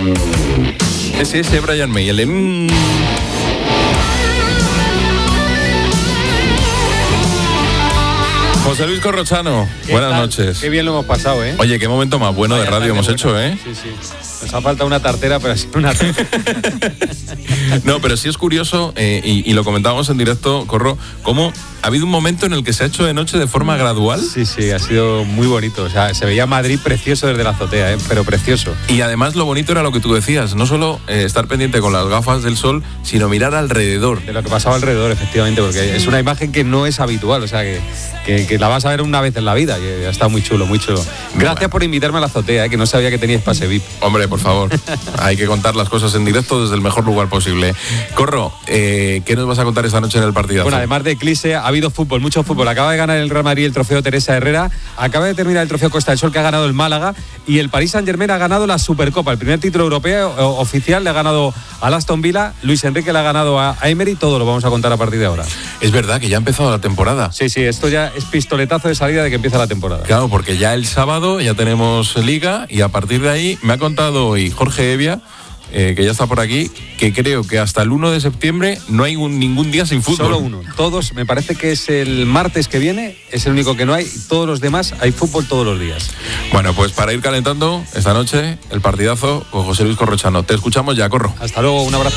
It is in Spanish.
Ese Brian May, el de... José Luis Corrochano, buenas noches. Qué bien lo hemos pasado, ¿eh? Oye, qué momento más bueno de radio hemos hecho, ¿eh? Sí, sí. Nos ha faltado una tartera, pero ha sido una tartera. No, pero sí es curioso, y lo comentábamos en directo, Corro, cómo ha habido un momento en el que se ha hecho de noche de forma gradual. Sí, sí, ha sido muy bonito. O sea, se veía Madrid precioso desde la azotea, pero precioso. Y además lo bonito era lo que tú decías, no solo estar pendiente con las gafas del sol, sino mirar alrededor. De lo que pasaba alrededor, efectivamente, porque es una imagen que no es habitual, o sea, que la vas a ver una vez en la vida, y ha estado muy chulo, muy chulo. Gracias por invitarme a la azotea, que no sabía que teníais pase VIP. Hombre, por favor, hay que contar las cosas en directo desde el mejor lugar posible. Corro, ¿qué nos vas a contar esta noche en el partidazo? Bueno, además de Eclipse, ha habido fútbol, mucho fútbol. Acaba de ganar el Real Madrid el trofeo Teresa Herrera, acaba de terminar el trofeo Costa del Sol, que ha ganado el Málaga, y el Paris Saint-Germain ha ganado la Supercopa, el primer título europeo oficial. Le ha ganado al Aston Villa, Luis Enrique le ha ganado a Emery. Todo lo vamos a contar a partir de ahora. Es verdad que ya ha empezado la temporada. Sí, sí, esto ya es pistoletazo de salida de que empieza la temporada. Claro, porque ya el sábado ya tenemos Liga, y a partir de ahí me ha contado hoy Jorge Evia, que ya está por aquí, que creo que hasta el 1 de septiembre no hay ningún día sin fútbol. Solo uno. Todos, me parece que es el martes que viene, es el único que no hay. Todos los demás hay fútbol todos los días. Bueno, pues para ir calentando esta noche el partidazo con José Luis Corrochano. Te escuchamos ya, Corro. Hasta luego, un abrazo.